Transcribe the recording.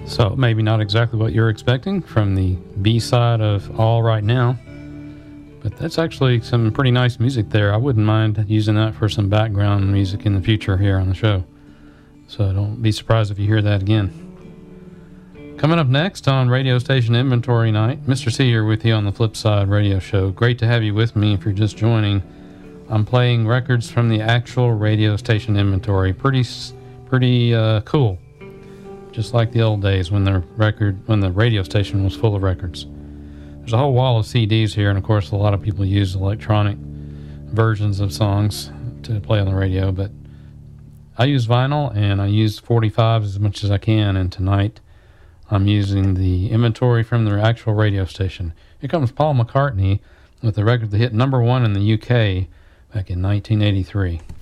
So maybe not exactly what you're expecting from the B-side of All Right Now, but that's actually some pretty nice music there. I wouldn't mind using that for some background music in the future here on the show. So don't be surprised if you hear that again. Coming up next on Radio Station Inventory Night, Mr. C here with you on the Flipside Radio Show. Great to have you with me if you're just joining. I'm playing records from the actual radio station inventory. Pretty cool. Just like the old days when the radio station was full of records. There's a whole wall of CDs here, and of course a lot of people use electronic versions of songs to play on the radio, but I use vinyl and I use 45s as much as I can, and tonight I'm using the inventory from the actual radio station. Here comes Paul McCartney with the record that hit #1 in the UK back in 1983.